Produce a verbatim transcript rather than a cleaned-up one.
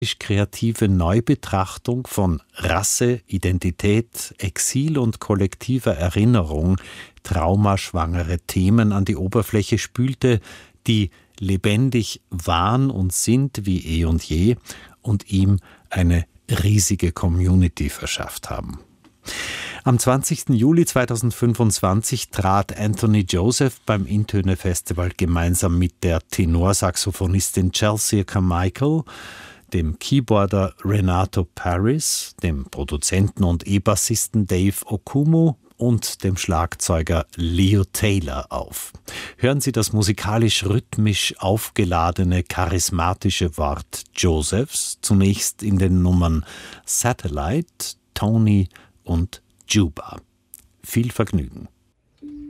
kreative Neubetrachtung von Rasse, Identität, Exil und kollektiver Erinnerung traumaschwangere Themen an die Oberfläche spülte, die lebendig waren und sind wie eh und je und ihm eine riesige Community verschafft haben. Am zwanzigsten Juli zweitausendfünfundzwanzig trat Anthony Joseph beim Intöne-Festival gemeinsam mit der Tenorsaxophonistin Chelsea Carmichael, dem Keyboarder Renato Paris, dem Produzenten und E-Bassisten Dave Okumu und dem Schlagzeuger Leo Taylor auf. Hören Sie das musikalisch-rhythmisch aufgeladene, charismatische Wort Josephs zunächst in den Nummern Satellite, Tony und Juba. Viel Vergnügen.